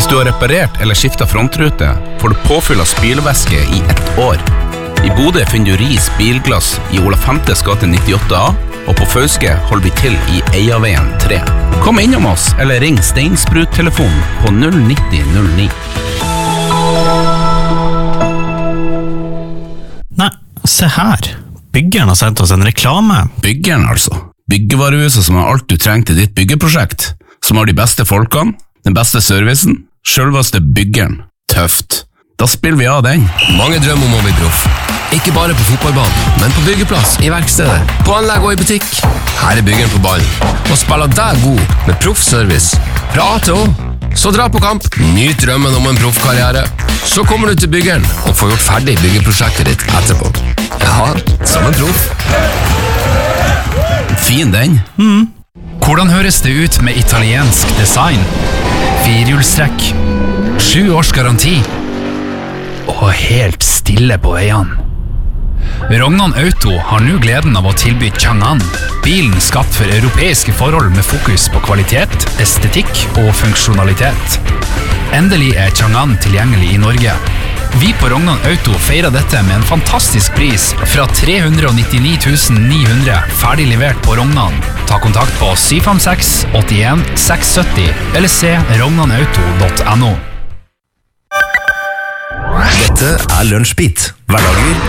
Hvis du har reparert eller skiftet frontrute, får du påfyll av spylevæske i 1 år. I Bodø finner du Ris bilglass i Ola Femtes gate 98A, og på Fauske holder vi til i Eiaveien 3. Kom innom oss, eller ring Steinsprut-telefonen på 09009. Nei, se her. Byggeren har sendt oss en reklame. Byggeren altså. Byggevarehuset som har alt du trenger til ditt byggeprosjekt. Som har de beste folkene, den beste servicen, selveste byggeren. Tøft. Da spiller vi av den. Mange drømmer om å bli proff. Ikke bare på fotballbanen, men på byggeplass, i verkstedet, på anlegg og i butikk. Her er byggeren på ballen, og spiller deg god med proffservice. Fra A til Å. Så dra på kamp, nyt drømmen om en proffkarriere. Så kommer du til byggeren og får gjort ferdig byggeprosjektet ditt etterpå. Ja, som en proff. Fin den. Hvordan høres det ut med italiensk design? 4-hjulstrekk, 7 års garanti, og helt stille på veiene. Rognan Auto har nå gleden av å tilby Chang'an, bilen skapt for europeiske forhold med fokus på kvalitet, estetikk og funksjonalitet. Endelig er Chang'an tilgjengelig i Norge. Vi på Rognan Auto feirer dette med en fantastisk pris fra 399 900 ferdig levert på Rognan. Ta kontakt på 756 81 670 eller se rognanauto.no. Dette er Lunsjbit. Hverdager